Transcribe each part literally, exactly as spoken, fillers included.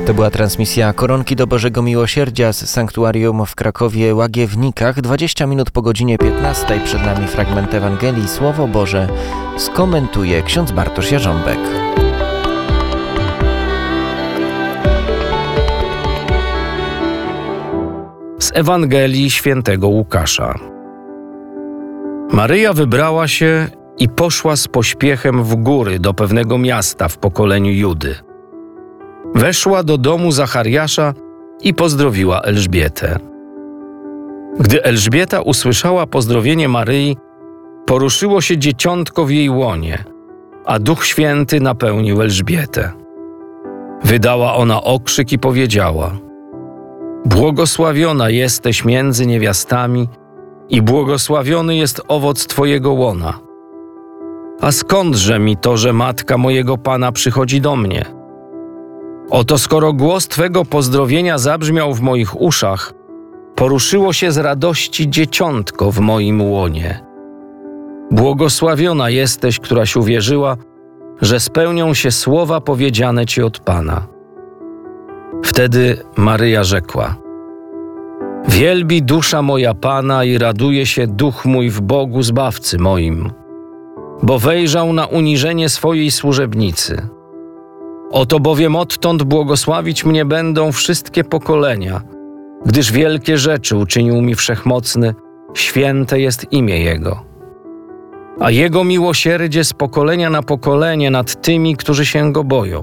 To była transmisja Koronki do Bożego Miłosierdzia z sanktuarium w Krakowie Łagiewnikach. dwadzieścia minut po godzinie piętnastej. Przed nami fragment Ewangelii. Słowo Boże skomentuje ksiądz Bartosz Jarząbek. Z Ewangelii świętego Łukasza. Maryja wybrała się i poszła z pośpiechem w góry do pewnego miasta w pokoleniu Judy. Weszła do domu Zachariasza i pozdrowiła Elżbietę. Gdy Elżbieta usłyszała pozdrowienie Maryi, poruszyło się dzieciątko w jej łonie, a Duch Święty napełnił Elżbietę. Wydała ona okrzyk i powiedziała: Błogosławiona jesteś między niewiastami i błogosławiony jest owoc Twojego łona. A skądże mi to, że matka mojego Pana przychodzi do mnie? Oto skoro głos Twego pozdrowienia zabrzmiał w moich uszach, poruszyło się z radości dzieciątko w moim łonie. Błogosławiona jesteś, któraś uwierzyła, że spełnią się słowa powiedziane Ci od Pana. Wtedy Maryja rzekła: Wielbi dusza moja Pana i raduje się duch mój w Bogu Zbawcy moim, bo wejrzał na uniżenie swojej służebnicy. Oto bowiem odtąd błogosławić mnie będą wszystkie pokolenia, gdyż wielkie rzeczy uczynił mi Wszechmocny, święte jest imię Jego. A Jego miłosierdzie z pokolenia na pokolenie nad tymi, którzy się Go boją.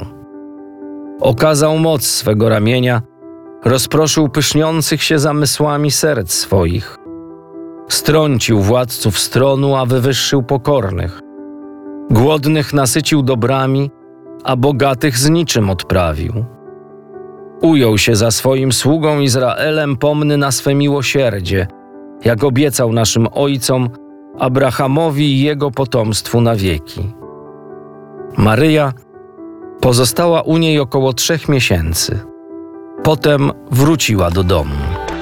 Okazał moc swego ramienia, rozproszył pyszniących się zamysłami serc swoich. Strącił władców stronu, a wywyższył pokornych. Głodnych nasycił dobrami, a bogatych z niczym odprawił. Ujął się za swoim sługą Izraelem pomny na swe miłosierdzie, jak obiecał naszym ojcom, Abrahamowi i jego potomstwu na wieki. Maryja pozostała u niej około trzech miesięcy. Potem wróciła do domu.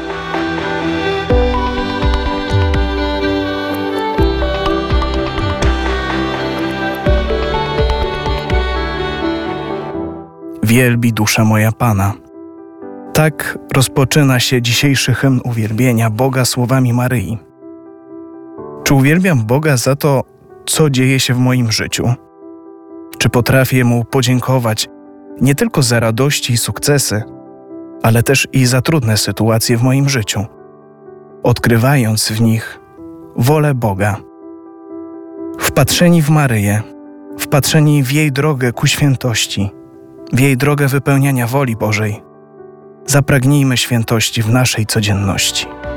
Wielbi dusza moja Pana. Tak rozpoczyna się dzisiejszy hymn uwielbienia Boga słowami Maryi. Czy uwielbiam Boga za to, co dzieje się w moim życiu? Czy potrafię Mu podziękować nie tylko za radości i sukcesy, ale też i za trudne sytuacje w moim życiu, odkrywając w nich wolę Boga? Wpatrzeni w Maryję, wpatrzeni w jej drogę ku świętości, w jej drogę wypełniania woli Bożej, zapragnijmy świętości w naszej codzienności.